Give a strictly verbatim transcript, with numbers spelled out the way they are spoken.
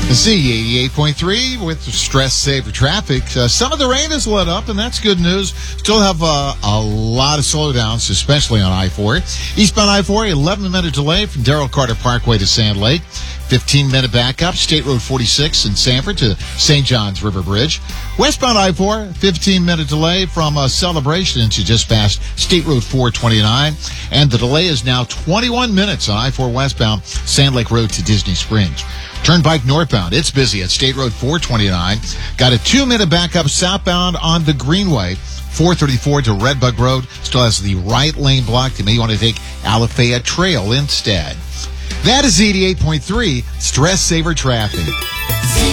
Z eighty-eight point three with stress saver traffic. Uh, some of the rain has let up, and that's good news. Still have uh, a lot of slowdowns, especially on I four. Eastbound I four, eleven minute delay from Darrell Carter Parkway to Sand Lake. fifteen minute backup, State Road forty-six in Sanford to Saint John's River Bridge. Westbound I four, fifteen minute delay from uh, Celebration to just past State Road four twenty-nine. And the delay is now twenty-one minutes on I four westbound, Sand Lake Road to Disney Springs. Turnpike northbound, it's busy at State Road four twenty-nine. Got a two minute backup southbound on the Greenway. four thirty-four to Redbug Road still has the right lane blocked. You may want to take Alafaya Trail instead. That is eighty-eight point three Stress Saver Traffic.